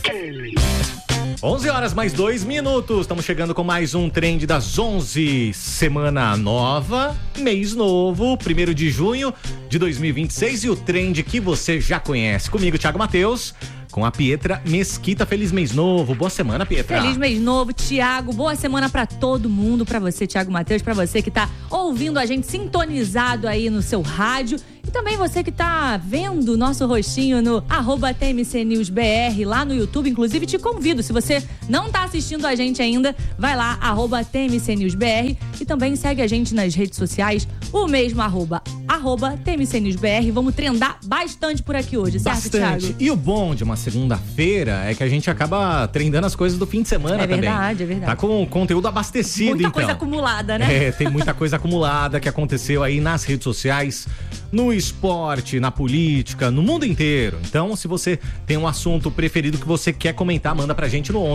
11 horas mais 2 minutos, estamos chegando com mais um Trend das 11, semana nova, mês novo, 1º de junho de 2026 e o Trend que você já conhece. Comigo, Thiago Matheus, com a Pietra Mesquita. Feliz mês novo, boa semana, Pietra. Feliz mês novo, Thiago, boa semana pra todo mundo, pra você, Thiago Matheus, pra você que tá ouvindo a gente sintonizado aí no seu rádio. E também você que tá vendo o nosso rostinho no @TMCNewsBR lá no YouTube. Inclusive, te convido, se você não tá assistindo a gente ainda, vai lá, @TMCNewsBR. E também segue a gente nas redes sociais, o mesmo @TMCNewsBR. Vamos trendar bastante por aqui hoje, certo, bastante. Thiago? E o bom de uma segunda-feira é que a gente acaba trendando as coisas do fim de semana também. É verdade. Tá com conteúdo abastecido, muita então. coisa acumulada, né? É, tem muita coisa acumulada que aconteceu aí nas redes sociais, no esporte, na política, no mundo inteiro. Então, se você tem um assunto preferido que você quer comentar, manda pra gente no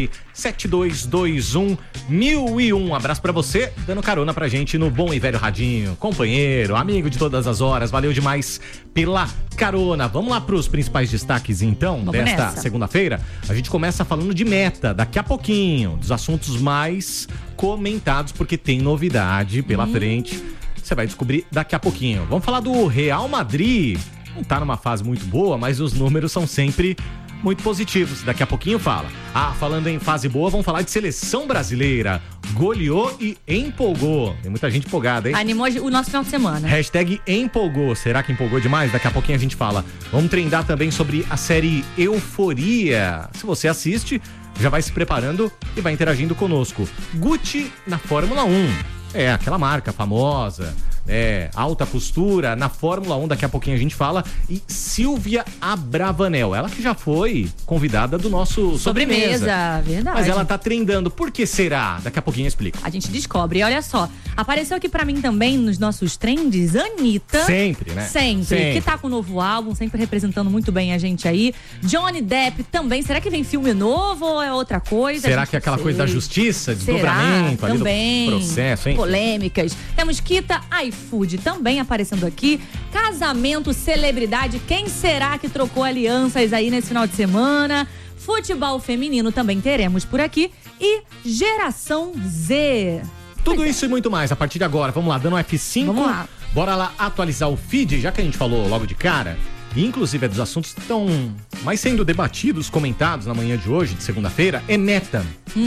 11972211001. Um abraço pra você, dando carona pra gente no bom e velho radinho. Companheiro, amigo de todas as horas, valeu demais pela carona. Vamos lá pros principais destaques, então, Vamos desta nessa. segunda-feira. A gente começa falando de Meta, daqui a pouquinho, dos assuntos mais comentados, porque tem novidade pela frente. Você vai descobrir daqui a pouquinho. Vamos falar do Real Madrid. Não tá numa fase muito boa, mas os números são sempre muito positivos. Daqui a pouquinho fala. Falando em fase boa, vamos falar de seleção brasileira. Goleou e empolgou. Tem muita gente empolgada, hein? Animou o nosso final de semana. Hashtag empolgou. Será que empolgou demais? Daqui a pouquinho a gente fala. Vamos trendar também sobre a série Euforia. Se você assiste, já vai se preparando e vai interagindo conosco. Gucci na Fórmula 1. É, aquela marca famosa, alta costura, na Fórmula 1, daqui a pouquinho a gente fala. E Silvia Abravanel, ela que já foi convidada do nosso Sobremesa. Verdade. Mas ela tá trendando, por que será? Daqui a pouquinho eu explico. A gente descobre. E olha só, apareceu aqui pra mim também nos nossos trends, Anitta. Sempre, né? Sempre. Que tá com um novo álbum, sempre representando muito bem a gente aí. Johnny Depp também. Será que vem filme novo ou é outra coisa? Será que é aquela coisa da justiça, desdobramento ali também. do processo, hein? Polêmicas. Temos Kita iFood também aparecendo aqui. Casamento, celebridade. Quem será que trocou alianças aí nesse final de semana? Futebol feminino também teremos por aqui. E Geração Z. Tudo isso e muito mais a partir de agora. Vamos lá, dando um F5. Vamos lá. Bora lá atualizar o feed, já que a gente falou logo de cara. E inclusive é dos assuntos que estão mais sendo debatidos, comentados na manhã de hoje, de segunda-feira, é Meta.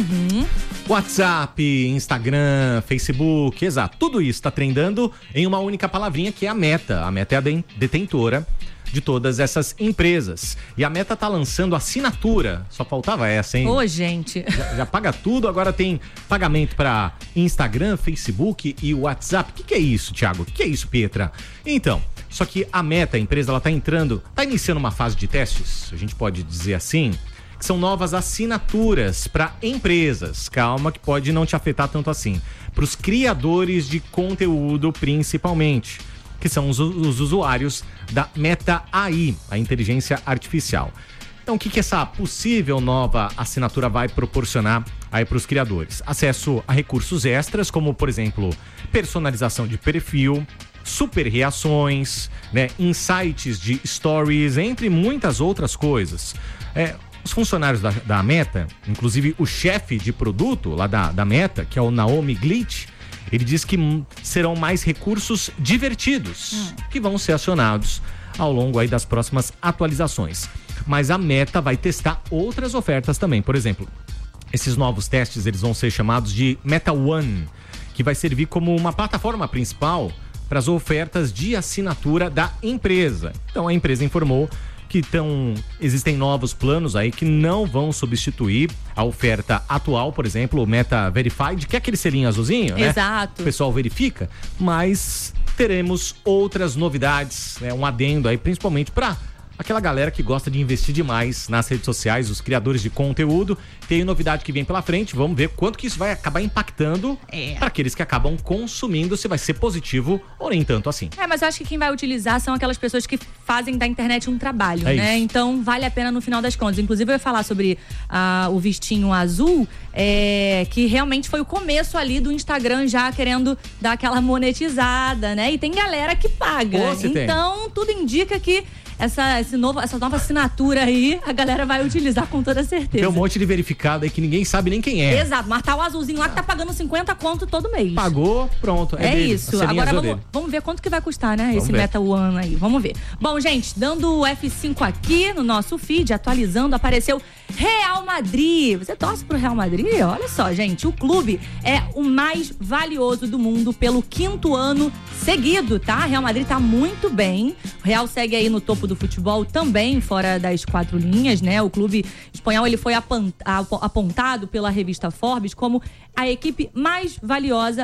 WhatsApp, Instagram, Facebook, exato. Tudo isso está trendando em uma única palavrinha que é a Meta. A Meta é a detentora de todas essas empresas. E a Meta tá lançando assinatura. Só faltava essa, hein? Ô, gente. Já paga tudo, agora tem pagamento para Instagram, Facebook e WhatsApp. O que é isso, Thiago? O que é isso, Pietra? Então, só que a Meta, a empresa, ela tá iniciando uma fase de testes, a gente pode dizer assim, que são novas assinaturas para empresas. Calma, que pode não te afetar tanto assim. Para os criadores de conteúdo, principalmente, que são os usuários da Meta AI, a inteligência artificial. Então, o que essa possível nova assinatura vai proporcionar aí para os criadores? Acesso a recursos extras, como, por exemplo, personalização de perfil, super reações, insights de stories, entre muitas outras coisas. Os funcionários da Meta, inclusive o chefe de produto lá da Meta, que é o Naomi Glitch, ele diz que serão mais recursos divertidos que vão ser acionados ao longo aí das próximas atualizações. Mas a Meta vai testar outras ofertas também. Por exemplo, esses novos testes eles vão ser chamados de Meta One, que vai servir como uma plataforma principal para as ofertas de assinatura da empresa. Então a empresa informou que existem novos planos aí que não vão substituir a oferta atual, por exemplo, o Meta Verified, que é aquele selinho azulzinho, né? Exato. O pessoal verifica, mas teremos outras novidades, um adendo aí, principalmente para aquela galera que gosta de investir demais nas redes sociais, os criadores de conteúdo. Tem novidade que vem pela frente, vamos ver quanto que isso vai acabar impactando para aqueles que acabam consumindo, se vai ser positivo ou nem tanto assim. Mas eu acho que quem vai utilizar são aquelas pessoas que fazem da internet um trabalho, né? Isso. Então vale a pena no final das contas. Inclusive eu ia falar sobre o vistinho azul, que realmente foi o começo ali do Instagram já querendo dar aquela monetizada, né? E tem galera que paga. Tudo indica que essa nova assinatura aí, a galera vai utilizar com toda certeza. Tem um monte de verificado aí que ninguém sabe nem quem é. Exato, mas tá o azulzinho lá que tá pagando 50 conto todo mês. Pagou, pronto. É dele, isso. Agora vamos ver quanto que vai custar, né? Esse Meta One aí. Vamos ver. Bom, gente, dando o F5 aqui no nosso feed, atualizando, apareceu Real Madrid. Você torce pro Real Madrid? Olha só, gente, o clube é o mais valioso do mundo pelo 5º ano seguido, tá? Real Madrid tá muito bem. O Real segue aí no topo do futebol também, fora das 4 linhas, né? O clube espanhol, ele foi apontado pela revista Forbes como a equipe mais valiosa